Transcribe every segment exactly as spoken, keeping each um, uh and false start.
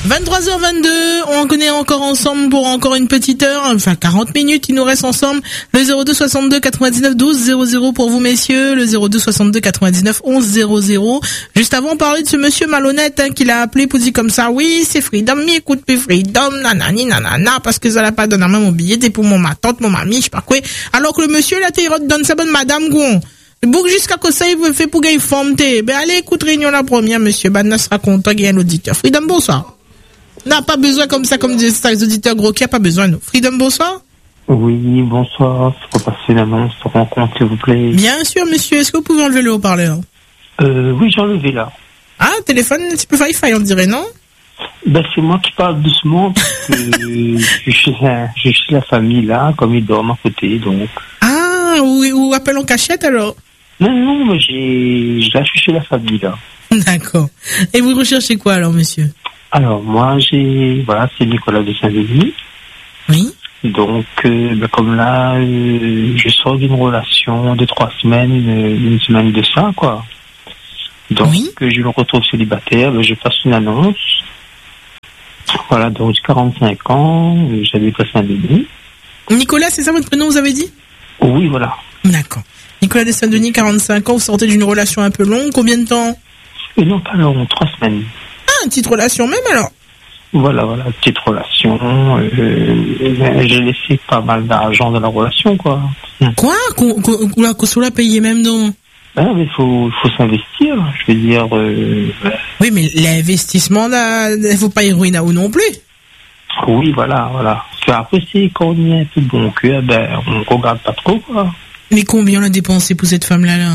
vingt-trois heures vingt-deux, on connaît encore ensemble pour encore une petite heure, enfin quarante minutes, il nous reste ensemble. Le zéro deux soixante-deux quatre-vingt-dix-neuf douze zéro zéro pour vous messieurs, le zéro deux soixante-deux quatre-vingt-dix-neuf onze zéro zéro. Juste avant, on parlait de ce monsieur malhonnête hein, qui l'a appelé pour dire comme ça, oui c'est Freedom, mais écoute plus Freedom, nanani nanana, parce que ça l'a pas donné même mon billet, c'est pour mon ma tante, mon mamie, je sais pas quoi. Alors que le monsieur là, il donne sa bonne madame Gon. Bouk jusqu'à quoi ça il veut faire pour gagner forme t'es. Ben allez écoute réunion la première monsieur, ben sera content qu'il y ait un auditeur. Freedom bonsoir. N'a pas besoin comme ça, comme disent les auditeurs gros qui a pas besoin, nous. Freedom, bonsoir. Oui, bonsoir. C'est pour passer l'annonce de rencontre, s'il vous plaît. Bien sûr, monsieur. Est-ce que vous pouvez enlever le haut-parleur? Euh, oui, j'ai enlevé là. Ah, téléphone un petit peu Wi-Fi, on dirait, non? Ben, c'est moi qui parle doucement, parce que je suis chez la, je suis chez la famille là, comme ils dorment à côté, donc. Ah, ou, ou appel en cachette alors? Non, non, mais j'ai, là, je suis chez la famille là. D'accord. Et vous recherchez quoi alors, monsieur? Alors, moi, j'ai, voilà, c'est Nicolas de Saint-Denis. Oui. Donc, euh, ben, comme là, euh, je sors d'une relation de trois semaines, euh, une semaine de ça, quoi. Donc, oui. euh, je me retrouve célibataire, ben, je passe une annonce. Voilà, donc j'ai quarante-cinq ans, euh, j'habite à Saint-Denis. Nicolas, c'est ça votre prénom, vous avez dit? Oui, voilà. D'accord. Nicolas de Saint-Denis, quarante-cinq ans, vous sortez d'une relation un peu longue, combien de temps? Et non, pas long, trois semaines. Ah, une petite relation même alors? Voilà, voilà, petite relation. Euh, j'ai laissé pas mal d'argent dans la relation, quoi. Quoi? Qu'on qu la, qu la payer même donc? Ben, mais faut, faut s'investir. Je veux dire. Euh, oui, mais l'investissement là, il faut pas y ruiner ou non plus. Oui, voilà, voilà. Après, c'est quand on est un peu bon cœur, ben, on regarde pas trop, quoi. Mais combien on a dépensé pour cette femme-là, là?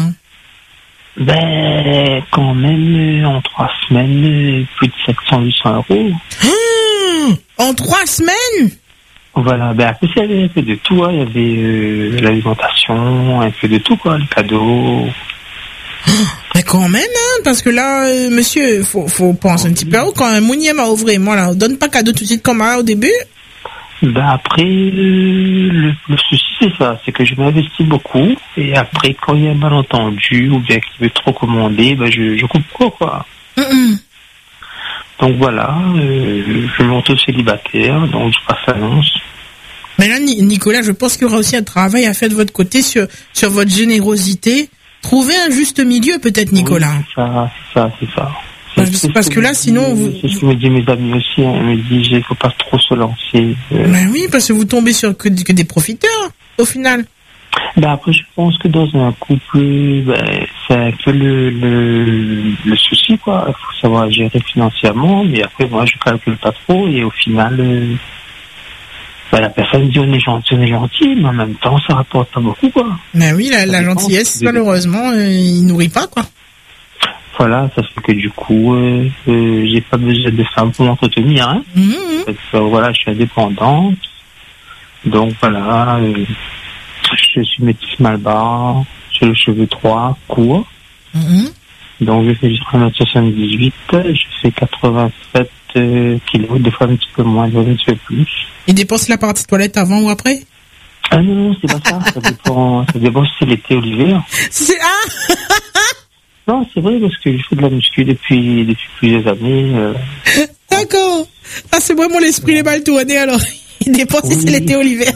Ben, quand même, en trois semaines, plus de sept cents à huit cents euros. Mmh, en trois semaines? Voilà, ben après, il y avait un peu de tout, hein. Il y avait euh, l'alimentation, un peu de tout, quoi, les cadeaux. Mais quand même, hein, parce que là, euh, monsieur, faut, faut penser un petit peu à vous, quand un mounième a ouvert, moi, là, on donne pas cadeau tout de suite comme ça au début. Ben après, le, le souci, c'est ça, c'est que je m'investis beaucoup, et après, quand il y a un malentendu, ou bien qu'il veut trop commander, ben je, je coupe quoi, quoi. Mm-mm. Donc voilà, euh, je me retrouve célibataire, donc je passe l'annonce. Mais là, Nicolas, je pense qu'il y aura aussi un travail à faire de votre côté sur, sur votre générosité. Trouver un juste milieu, peut-être, Nicolas. Oui, c'est ça, c'est ça, c'est ça. Parce, c'est parce que, que là, dis, sinon... Vous... C'est ce que me disent mes amis aussi, hein. Ils me disent qu'il ne faut pas trop se lancer. Euh... Ben oui, parce que vous tombez sur que, que des profiteurs, au final. Ben après, je pense que dans un couple, ben, c'est un peu le, le, le souci, quoi. Il faut savoir gérer financièrement, mais après, moi, je calcule pas trop, et au final... Euh... Ben, la personne dit on est gentil, on est gentil, mais en même temps, ça rapporte pas beaucoup, quoi. Ben oui, la, la gentillesse, malheureusement, euh, il nourrit pas, quoi. Voilà, ça fait que du coup, euh, euh, j'ai pas besoin de femmes pour m'entretenir, hein. Mmh. Parce que, voilà, je suis indépendante. Donc, voilà, euh, je suis métisse mal bas, j'ai les cheveux droits, courts. Mmh. Donc, je fais juste un mètre soixante-dix-huit, je fais quatre-vingt-sept euh, kilos, des fois un petit peu moins, des fois un petit peu plus. Il dépense la partie toilette avant ou après? Ah non, non, c'est pas ça. Ça dépend, ça dépend si c'est l'été ou l'hiver. C'est ah Non, c'est vrai, parce que je fais de la muscu depuis, depuis plusieurs années. Euh... D'accord. Ah, c'est moi, mon esprit les mal tourné, alors. Il dépense si oui. C'est l'été ou l'hiver.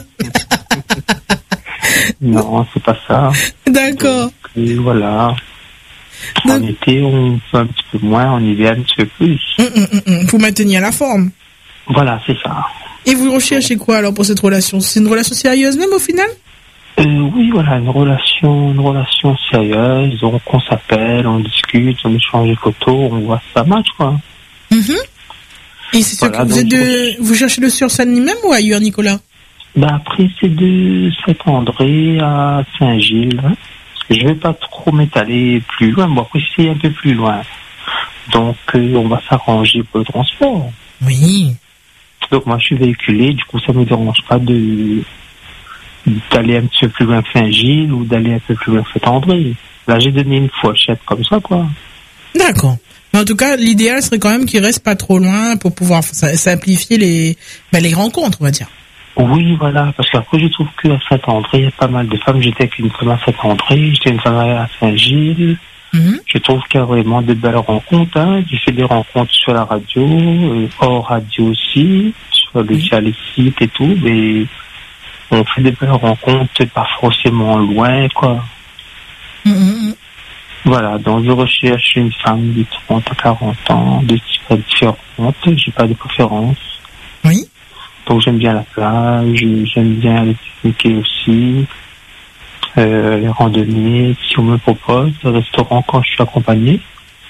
Non, c'est pas ça. D'accord. Donc, et voilà. En Donc... été, on fait un petit peu moins, en hiver, un petit peu plus. Hum, hum, hum. Pour maintenir la forme. Voilà, c'est ça. Et vous recherchez quoi alors pour cette relation? C'est une relation sérieuse même au final? euh, Oui, voilà, une relation, une relation sérieuse. Donc on s'appelle, on discute, on échange des photos, on voit si ça match, quoi. Mm-hmm. Et c'est sûr voilà, que vous êtes de, vous cherchez de sur Seine même ou ailleurs, Nicolas? Bah après c'est de Saint-André à Saint-Gilles. Hein. Je vais pas trop m'étaler plus loin. Bon après c'est un peu plus loin. Donc euh, on va s'arranger pour le transport. Oui. Donc moi je suis véhiculé, du coup ça me dérange pas de d'aller un petit peu plus loin que Saint-Gilles ou d'aller un peu plus loin que Saint-André. Là j'ai donné une fourchette comme ça, quoi. D'accord. Mais en tout cas, l'idéal serait quand même qu'il reste pas trop loin pour pouvoir simplifier les ben, les rencontres, on va dire. Oui, voilà, parce qu'après je trouve qu'à Saint-André, il y a pas mal de femmes. J'étais avec une femme à Saint-André, j'étais une femme à Saint-Gilles. Mm-hmm. Je trouve qu'il y a vraiment de belles rencontres. Hein. J'ai fait des rencontres sur la radio, euh, hors radio aussi, sur le, mm-hmm. les sites et tout, mais on fait des belles rencontres, pas forcément loin, quoi. Mm-hmm. Voilà, donc je recherche une femme de trente à quarante ans, de type différentes, j'ai pas de préférence. Oui. Donc j'aime bien la plage, j'aime bien les pique-niquer aussi. Euh, les randonnées, si on me propose, le restaurant quand je suis accompagné.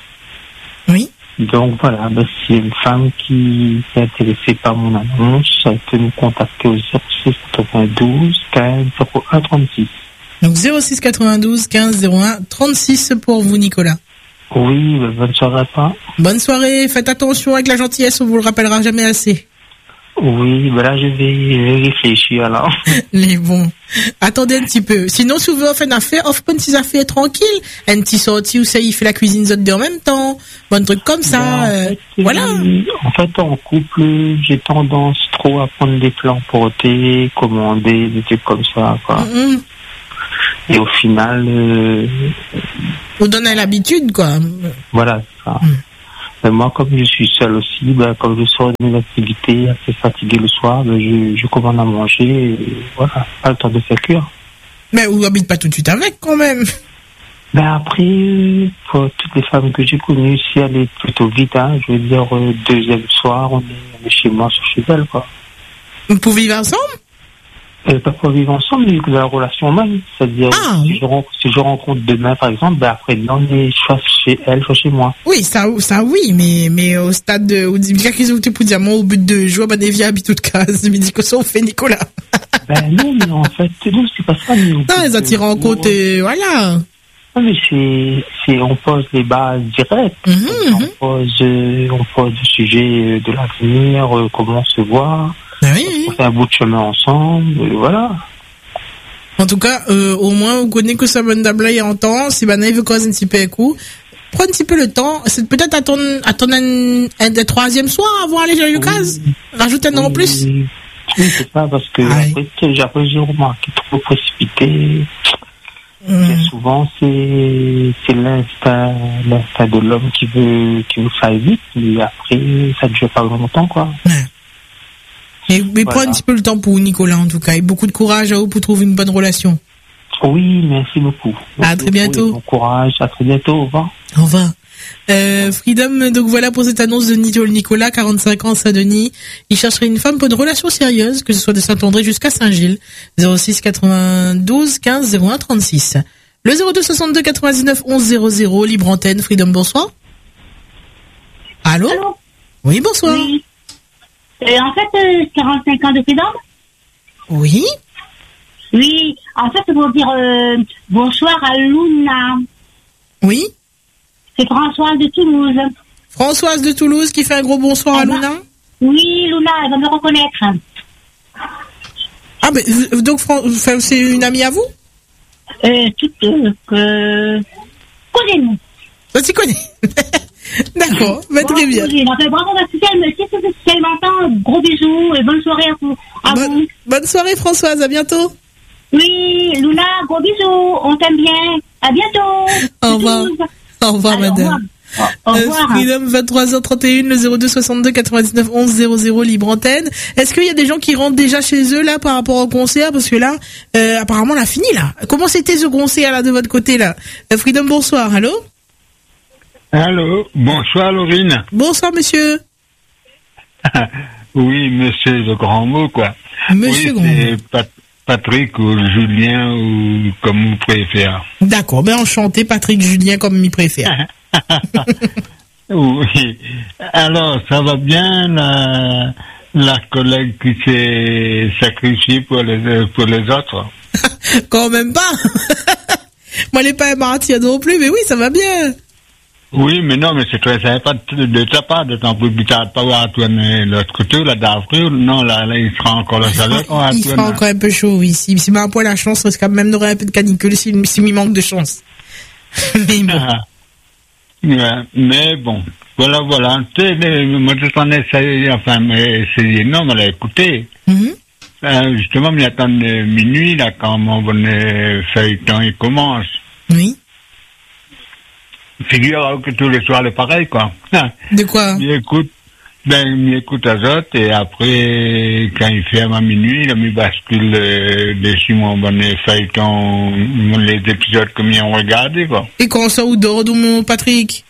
Oui. Donc voilà, ben, s'il y a une femme qui est intéressée par mon annonce, elle peut nous contacter au zéro six quatre-vingt-douze quinze zéro un trente-six. Donc zéro six quatre-vingt-douze quinze zéro un trente-six pour vous, Nicolas. Oui, ben, bonne soirée à toi. Bonne soirée, faites attention avec la gentillesse, on vous le rappellera jamais assez. Oui, ben là je vais réfléchir alors. Mais bon, attendez un petit peu. Sinon, si vous voulez faire une affaire, offre pas une petite affaire tranquille. Un petit sorti où ça y fait la cuisine zone en même temps. Bon, un truc comme ça. Ben, en euh, fait, voilà. En fait, en couple, j'ai tendance trop à prendre des plans portés, commander, des trucs comme ça, quoi. Mm-hmm. Et au final... Euh, vous donnez l'habitude, quoi. Voilà, ça. Mm. Ben moi, comme je suis seul aussi, ben, comme je sors de mes activités, assez fatigué le soir, ben, je, je commande à manger, et voilà, pas le temps de faire cuire. Mais vous n'habitez pas tout de suite avec, quand même. Ben après, pour toutes les femmes que j'ai connues, si elle est plutôt vite, hein, je veux dire, euh, deuxième soir, on est, on est chez moi, sur chez elle, quoi. Vous pouvez vivre ensemble? Euh, pas pour vivre ensemble, mais que la relation même. C'est-à-dire, ah, si, oui. je rencontre, si je rencontre demain, par exemple, ben après, on est soit chez elle, soit chez moi. Oui, ça, ça oui, mais, mais au stade de, où dit, bien qu'ils ont été pour dire, moi, au but de jouer, ben, des vies habitudes de case, mais dit que ça, on fait Nicolas. Ben, non, mais en fait, non, c'est pas ça, mais non, les attirent en compte, et voilà. Non, mais c'est, c'est, on pose les bases directes. Mm-hmm, on pose, euh, on pose le sujet de l'avenir, euh, comment se voir. Ah oui, on fait un bout de chemin ensemble, et voilà. En tout cas, euh, au moins, vous connaissez que ça bonne d'ablaye en temps, si ben, il veut causer un petit peu un coup. Prends un petit peu le temps, c'est peut-être attendre, attendre un, un, un troisième soir avant d'aller chez Lucas. Oui. Rajoute un an en plus. Oui, c'est ça, parce que ah, après, oui. après, j'ai remarqué trop précipité. Mmh. Souvent, c'est, c'est l'instinct, l'instinct de l'homme qui veut, qui veut faire vite, mais après, ça ne dure pas longtemps, quoi. Ouais. Mais, mais voilà. Prends un petit peu le temps pour Nicolas, en tout cas, et beaucoup de courage à vous pour trouver une bonne relation. Oui, merci beaucoup. Merci à très bientôt. Bon courage, à très bientôt, au revoir. Au revoir. Euh, Freedom, donc voilà pour cette annonce de Nicolas, quarante-cinq ans, Saint-Denis. Il chercherait une femme pour une relation sérieuse, que ce soit de Saint-André jusqu'à Saint-Gilles. zéro six quatre-vingt-douze quinze zéro un trente-six. Le zéro deux soixante-deux quatre-vingt-dix-neuf onze zéro zéro, libre antenne. Freedom, bonsoir. Allô? Allô? Oui, bonsoir. Oui. Euh, en fait, euh, quarante-cinq ans de Freedom? Oui. Oui, en fait, pour dire euh, bonsoir à Luna. Oui. C'est Françoise de Toulouse. Françoise de Toulouse qui fait un gros bonsoir elle à Luna. Oui, Luna, elle va me reconnaître. Ah, mais donc c'est une amie à vous? Euh, toute euh, que cousine. Ça s'y connaît. D'accord, bah, bon, très bien. Cousine. Enfin, bravo, si elle, si, si, si elle m'entend, gros bisous et bonne soirée à vous. À bonne, vous. Bonne soirée Françoise, à bientôt. Oui, Luna, gros bisous, on t'aime bien. À bientôt. Au revoir. Au revoir, Alors, madame. Au revoir. Euh, Freedom, vingt-trois heures trente et un, le zéro deux soixante-deux quatre-vingt-dix-neuf onze zéro zéro, libre antenne. Est-ce qu'il y a des gens qui rentrent déjà chez eux, là, par rapport au concert? Parce que là, euh, apparemment, on a fini, là. Comment c'était ce concert, là, de votre côté, là? Euh, Freedom, bonsoir. Allô? Allô? Bonsoir, Laurine. Bonsoir, monsieur. Oui, monsieur, le grand mot, quoi. Monsieur oui, grand mot. Pat- Patrick ou Julien ou comme vous préférez. D'accord, ben enchanté, Patrick, Julien, comme il préfère. Oui. Alors, ça va bien, la, la collègue qui s'est sacrifiée pour les, pour les autres? Quand même pas. Moi, elle n'est pas un martyr non plus, mais oui, ça va bien. Oui, mais non, mais c'est très sympa de, de ta part, d'autant plus que tu n'as pas à tourner l'autre côté, là, d'avril. Non, là, là, il sera encore la chaleur. Il sera encore un peu chaud, oui. Si, si ma poil a la chance, risque quand même d'avoir un peu de canicule s'il si, si manque de chance. Mais bon. Ah. Ouais, mais bon, voilà, voilà. Tu sais, moi, je t'en ai essayé, enfin, mais essayé, non, mais là, écoutez. Mm-hmm. Euh, justement, il attend minuit, là, quand mon feuilleton, il commence. Oui. figure que tous les soirs, c'est pareil, quoi. De quoi? Il écoute, ben, il écoute Azote, et après, quand il ferme à minuit, il me bascule euh, dessus mon bon feuilleton, les épisodes que m'y ont regardé, quoi. Et quand ça, où dort, mon Patrick?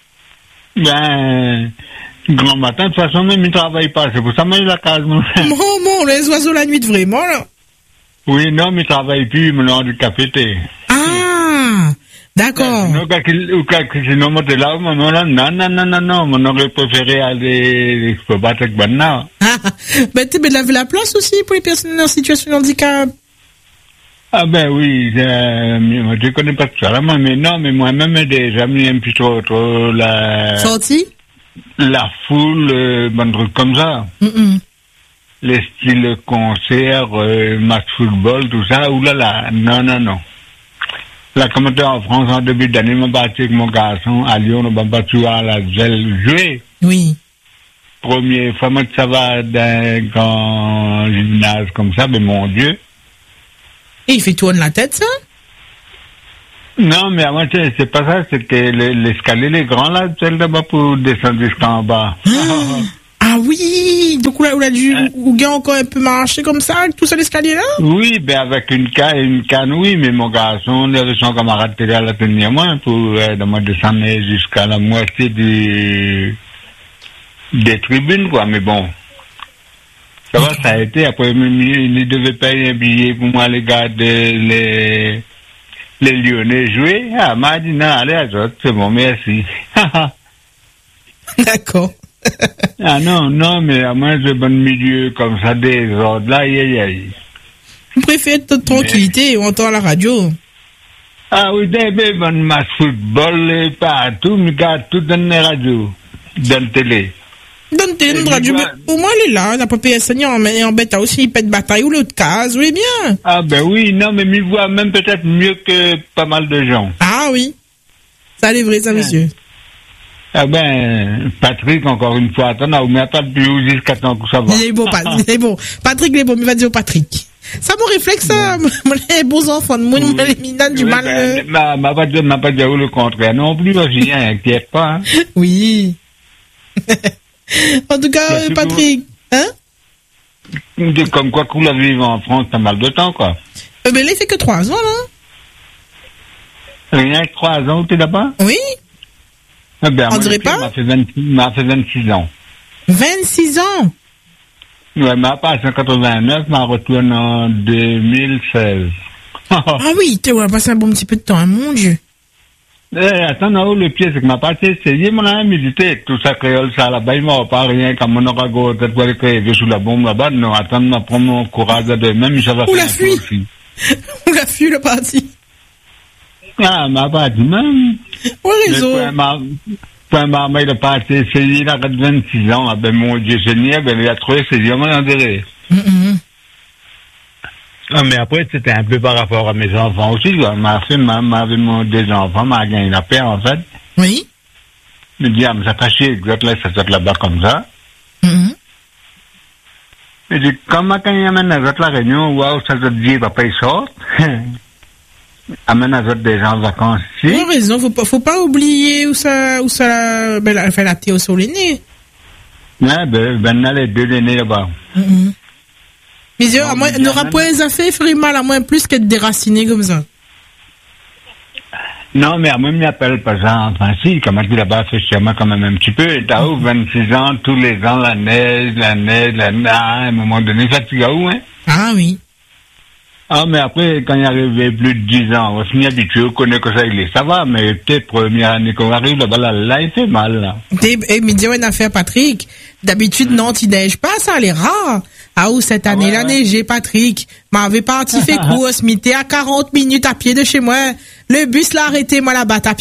Ben, grand matin, de toute façon, même il ne travaille pas, c'est pour ça que moi, il la case, moi. Bon, bon, les oiseaux la nuit, vraiment, là. Oui, non, mais il ne travaille plus, il me l'a rendu cafété. Ah! D'accord. Sinon, sinon, moi, t'es là, moi, non, non, non, non, non, non, on aurait préféré aller, je peux pas être maintenant. Ah, ben, tu laves la place aussi pour les personnes en situation de handicap. Ah, ben oui, euh, moi, je connais pas tout ça, là, moi, mais non, mais moi-même, déjà, j'aime plus trop, trop la. Sorti? La foule, euh, bon truc comme ça. Mm-mm. Les styles concert, euh, match football, tout ça, oulala, non, non, non. La commentaire en France en début d'année, m'a battu avec mon garçon à Lyon, on m'a battu à la Zelle jouer. Oui. Première fois, moi, ça va d'un grand gymnase comme ça, mais mon Dieu. Et il fait tourner la tête, ça? Non, mais à moi, c'est, c'est pas ça, c'était le, l'escalier, les grands là, celle là-bas pour descendre jusqu'en bas. Ah, ah oui, donc où là, où là, du, où gars encore un peu marché comme ça, tout ça l'escalier là? Oui, ben avec une canne, une canne, oui, mais mon garçon, il avait son camarade qui à la tenir moi pour euh, de moi descendre jusqu'à la moitié du, des tribunes, quoi, mais bon. Ça va, ça a été, après, il devait payer un billet pour moi, les gars, de, les, les Lyonnais jouer. Ah, m'a dit, non, allez, à toi, c'est bon, merci. D'accord. Ah non, non, mais à moins de bon milieu comme ça, des ordres là, aïe, aïe, aïe. Vous préférez toute tranquillité, mais... on entend à la radio. Ah oui, des bon match football, et partout, mais regarde tout dans les radios, dans la télé. Dans la télé, dans la radio, mais au moins elle est là, la P S N en, en bêta aussi, il pète bataille ou l'autre case, oui bien. Ah ben oui, non, mais il voit même peut-être mieux que pas mal de gens. Ah oui, ça c'est vrai, ça, monsieur. Ah ben, Patrick, encore une fois, attends, on met pas de plus jusqu'à temps que ça va. Il est bon, il est bon. Patrick, il est bon, il va dire Patrick. Ça, mon réflexe, ça, les beaux enfants, moi, oui. les minants du oui, mal. Ben, ma, ma pas dire, ma pas dire le contraire non plus, aussi, hein, inquiète pas, hein. Oui. En tout cas, euh, Patrick, hein? Comme quoi, qu'on la vive en France, t'as mal de temps, quoi. Euh, ben, là, il fait que trois ans, là. Rien que trois ans, t'es là-bas? Oui. Ah ben, on dirait pas? M'a fait vingt-six, m'a fait vingt-six ans. vingt-six ans? Ouais, m'a passé en quatre-vingt-neuf, m'a retourné en deux mille seize. Ah oui, tu as passé un bon petit peu de temps, hein, mon Dieu. Eh, attends, non, le pied, c'est que m'a passé essayé, mon ami, médité, tout ça, créole, ça, là-bas, il m'a pas rien, comme on aura go, peut-être quoi, que sous la bombe là-bas, non, attends, m'a prendre mon courage de même, ça va faire. Où la fuit? Où la fuit, le parti? Ah, m'a pas dit même. Au réseau. Quand ma il a pas été essayé, il a vingt-six ans, ben mon Dieu Seigneur, ben il a trouvé essayé, on en dirait. Ah, mais après, c'était un peu par rapport à mes enfants aussi, quoi. Ma fille m'avait mon des enfants, m'a gagné la paix, en fait. Oui. Me dit, ah, mais ça t'a chier, que là, ça soit là-bas comme ça. Mm-hmm. Me dit, comment quand il amène à la réunion, waouh, ça te dit, papa, il sort. Amène à des gens en vacances ici. Tu as raison, faut pas, faut pas oublier où ça, où ça, ben, elle fait la thé au sol l'aîné. Ouais, ben, ben, là, les deux l'aîné là-bas. Mm-hmm. Mais Dieu, à moins, n'aura pas les affaires, ferait mal à moins plus qu'être déraciné comme ça. Non, mais à moi, il m'appelle pas ça. Enfin, si, comme dit là-bas, c'est chez moi quand même un petit peu. Et t'as où, vingt-six ans, tous les ans, la neige, la neige, la neige, à un moment donné, ça, tu as où, hein? Ah oui. Ah, mais après, quand il arrivait plus de dix ans, on s'y habitue, on connaît que ça, il est, ça va, mais peut-être première année qu'on arrive, là-bas, là, là, il fait mal, là. Eh, mais dis, une affaire, Patrick. D'habitude, non, tu neiges pas, ça, elle est rare. Ah, ou cette année, ah ouais, la ouais. neige, Patrick. M'avait parti fait course, m'était à quarante minutes à pied de chez moi. Le bus l'a arrêté, moi, là-bas, à pied.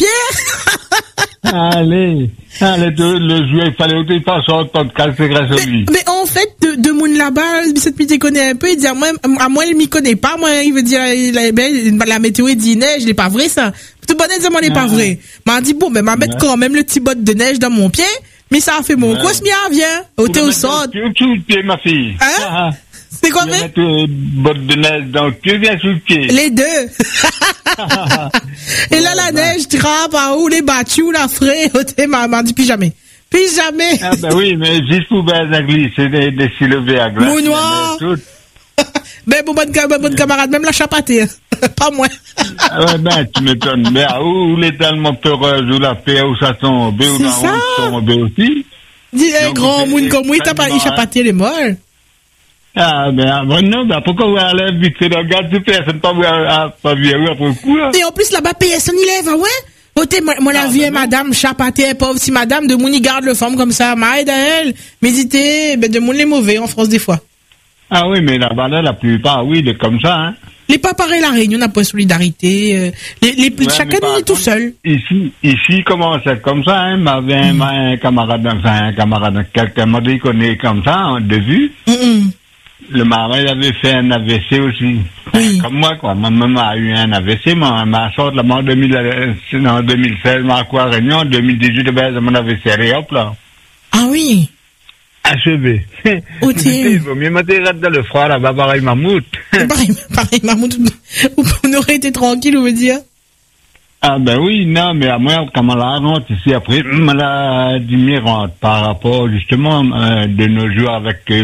Allez, allez, le, le jouet, il fallait aussi pas sur le podcast, c'est grâce à lui. Mais en fait, de, de moun là-bas, cette m'y connaît un peu, il dit, à moi, à moi, il m'y connaît pas, moi, il veut dire, la, la météo, il dit neige, il est pas vrai, ça. Tout bon, il dit, moi, il est pas vrai. M'a dit, bon, mais m'a mettre quand même le petit botte de neige dans mon pied, mais ça a fait mon course, m'y revient. Au thé au sort. Tu le pied, ma fille. Hein? C'est quoi, mais? Mettre botte de neige dans le pied, viens sous le pied. Les deux. Et là, la neige, trappe, ou les battus, ou la fraie, t'es maman, dit plus jamais. Plus jamais. Ah ben oui, mais juste pour faire la glisse, c'est des, des silobés à glace. Mounoir. Ben, bon, bonne, bonne camarade, même la chapatée. Pas moi. Ah ouais, ben, tu m'étonnes. Mais où, où les tellement peureuses, où la paix, où ça tombe, où la honte tombe aussi. Dis, un grand monde comme oui, t'as pas échappé les molles. Ah, ben, non, ben, pourquoi vous allez vite, c'est le gars du personne, pas pas vieux après le coup, et en plus, là-bas, personne n'y lève, ouais? Côté, moi, moi, la vieille madame, chapatée, pauvre, si madame, de Mouni garde le femme comme ça, m'aide à elle, méditer, ben, de Mouni les mauvais, en France, des fois. Ah oui, mais là-bas, là, la plupart, oui, il est comme ça, hein. Les pas pareil, la Réunion n'a pas de solidarité, euh, les, les, ouais, chacun est tout seul. Ici, ici, comment c'est comme ça, hein, m'avait mm. un camarade, enfin, un camarade, quelqu'un m'a dit qu'on est comme ça, hein, de vue. Mm-mm. Le marin, il avait fait un A V C aussi. Oui. Comme moi, quoi. Ma maman a eu un A V C, ma, ma sorte, là, en deux mille, en deux mille seize, ma quoi, Réunion, en deux mille dix-huit, ben, mon A V C, et hop, là. Ah oui. Achevé. Oh, il vaut mieux mettre dans le froid, là-bas, pareil, mammouth. pareil, pareil, mammouth. On aurait été tranquille, on veut dire. Ah, ben oui, non, mais à moi, quand on la rentre ici, après, on l'a dit, par rapport, justement, euh, de nos jours avec, euh,